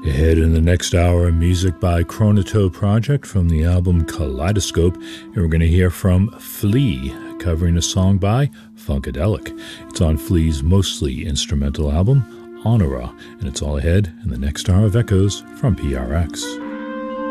Ahead in the next hour, music by Chronotope Project from the album Kaleidoscope, and we're going to hear from Flea, covering a song by Funkadelic. It's on Flea's mostly instrumental album, Honora, and it's all ahead in the next hour of Echoes from PRX.